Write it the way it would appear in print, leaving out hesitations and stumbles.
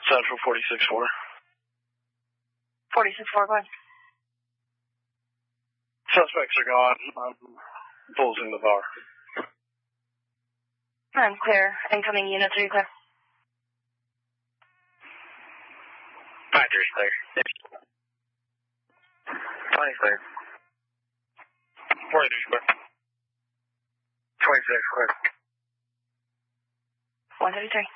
Central 46-4. 46-4, go ahead. Suspects are gone. Bulls in the bar. I'm clear. Incoming units, are you clear? 5-3's clear. 20's clear. 43's clear. 26's clear. 133.